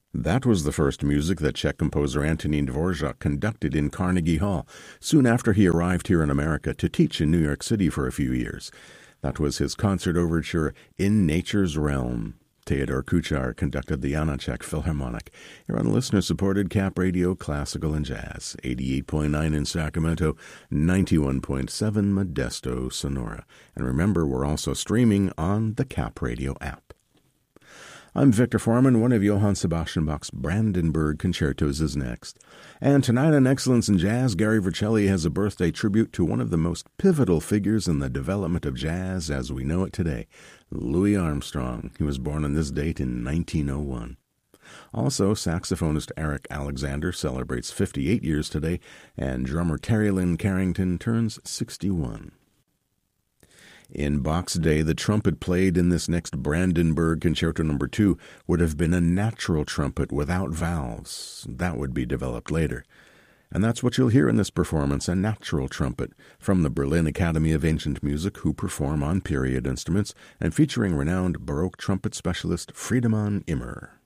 That was the first music that Czech composer Antonín Dvořák conducted in Carnegie Hall, soon after he arrived here in America to teach in New York City for a few years. That was his concert overture, In Nature's Realm. Theodor Kuchar conducted the Janáček Philharmonic. You're on listener-supported Cap Radio Classical and Jazz, 88.9 in Sacramento, 91.7 Modesto, Sonora. And remember, we're also streaming on the Cap Radio app. I'm Victor Foreman. One of Johann Sebastian Bach's Brandenburg Concertos is next. And tonight on Excellence in Jazz, Gary Vercelli has a birthday tribute to one of the most pivotal figures in the development of jazz as we know it today, Louis Armstrong. He was born on this date in 1901. Also, saxophonist Eric Alexander celebrates 58 years today, and drummer Terry Lynn Carrington turns 61. In Bach's day, the trumpet played in this next Brandenburg Concerto No. 2 would have been a natural trumpet without valves. That would be developed later. And that's what you'll hear in this performance, a natural trumpet, from the Berlin Academy of Ancient Music, who perform on period instruments, and featuring renowned Baroque trumpet specialist Friedemann Immer.